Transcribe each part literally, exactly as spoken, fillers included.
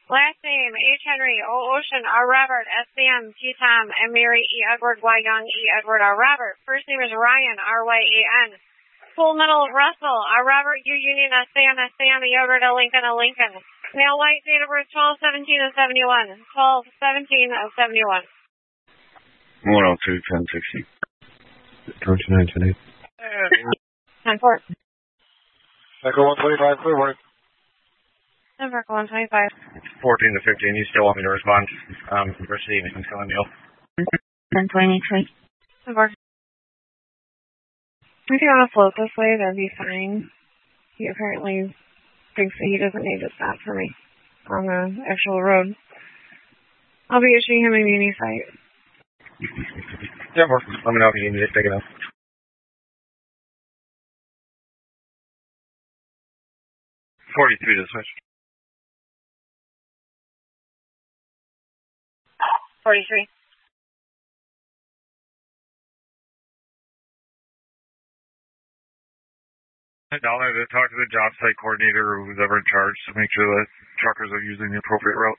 Last name, H. Henry, O. Ocean, R. Robert, S. Sam, T. Tom, M. Mary, E. Edward, Y. Young, E. Edward, R. Robert. First name is Ryan, R. Y. A. N. Full middle, Russell, R. Robert, U. Union, S. Sam, S. Sam, E. Edward, A. Lincoln, A. Lincoln. Male white, date of birth twelve seventeen of seventy-one. twelve seventeen of seventy-one. one oh two, ten sixty. Approach nine ten eight. ten four. Echo one twenty-five, clear morning. Number one twenty-five. fourteen to fifteen, you still want me to respond? Um, receive and tell Neil. ten twenty-three. Number. If you want to float this way, that'd be fine. He apparently thinks that he doesn't need to stop for me on the actual road. I'll be issuing him a muni site. Yeah, work. Let me know if you need me to pick it up. forty-three to switch. forty-three. I'll have to talk to the job site coordinator or who's ever in charge to make sure that truckers are using the appropriate route.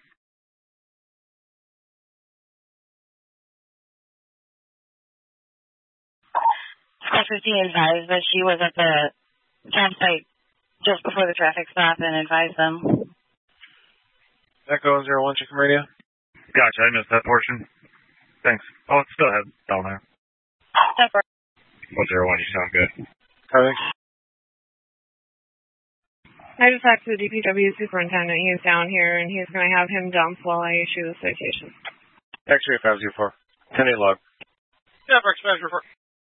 F fifteen advised that she was at the campsite just before the traffic stop and advised them. Echo zero one, chicken radio. Gotcha, I missed that portion. Thanks. Oh, it's still head down there. one zero one, you sound good. Copy. I just talked to the D P W superintendent. He's down here, and he's going to have him dump while I issue the citation. X-ray five zero four. ten eight log. Yeah, for expense report.